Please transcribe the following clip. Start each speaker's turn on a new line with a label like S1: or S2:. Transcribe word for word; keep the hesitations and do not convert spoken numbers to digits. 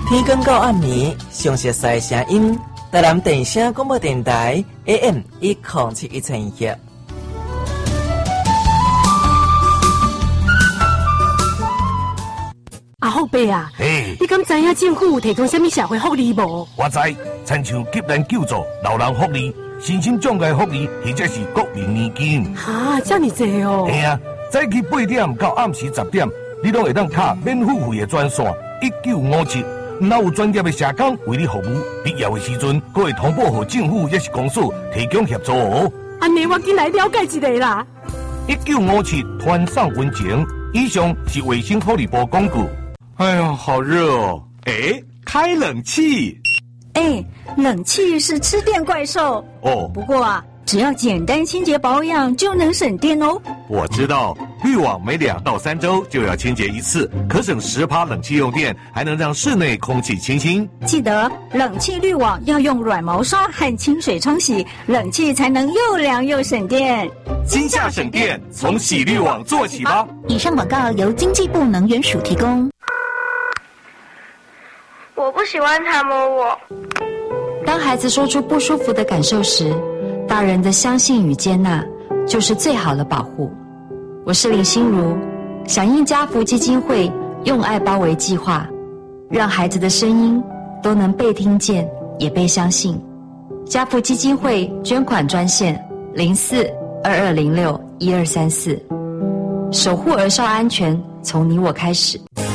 S1: 天光到暗暝，详细的声音，台南电声广播电台 A M 一零七一千赫。
S2: 阿后伯啊，
S3: 嘿，
S2: 你敢知影政府有提供什么社会福利无？
S3: 我知，亲像急难救助、老人福利、身心障碍福利，或者是国民年金。
S2: 哈，这么济哦！
S3: 嘿啊，早起八点到暗时十点，你拢会当卡免付费的专线一九五七。若有专业的社工为你服务，必要的时阵，还会通报给政府也是公司提供协助哦。
S2: 安尼我进来了解一下啦。
S3: 一九五七团上温情，以上是卫生福利部广告。
S4: 哎呀，好热哦！哎，开冷气。
S5: 哎，冷气是吃电怪兽
S4: 哦。
S5: 不过啊，只要简单清洁保养就能省电哦。
S4: 我知道，滤网每两到三周就要清洁一次，可省十趴冷气用电，还能让室内空气清新。
S5: 记得冷气滤网要用软毛刷和清水冲洗，冷气才能又凉又省电。
S4: 今夏省电，从洗滤网做起吧。
S6: 以上广告由经济部能源署提供。
S7: 我不喜欢他摸我。
S8: 当孩子说出不舒服的感受时，大人的相信与接纳就是最好的保护。我是林心如，响应家福基金会用爱包围计划，让孩子的声音都能被听见也被相信。家福基金会捐款专线零四二二零六一二三四，守护儿少安全从你我开始。